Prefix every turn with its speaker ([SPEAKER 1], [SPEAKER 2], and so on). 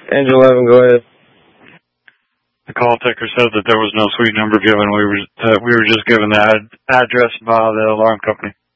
[SPEAKER 1] Angel 11, go ahead.
[SPEAKER 2] The call taker said that there was no suite number given. We were just given the address by the alarm company.